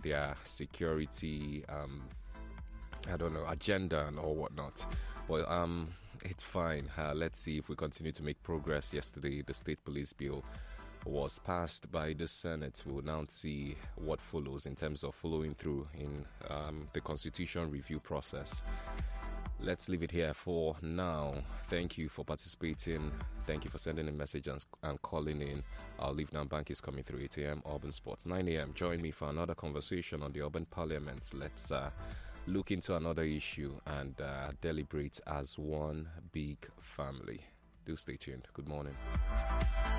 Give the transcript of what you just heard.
their security, agenda and all whatnot. Well, it's fine. Let's see if we continue to make progress. Yesterday, the State Police Bill was passed by the Senate. We will now see what follows in terms of following through in the constitution review process. Let's leave it here for now. Thank you for participating. Thank you for sending a message and calling in. Our Leave Now Bank is coming through 8 a.m. Urban Sports. 9 a.m. Join me for another conversation on the Urban Parliament. Let's look into another issue and deliberate as one big family. Do stay tuned. Good morning.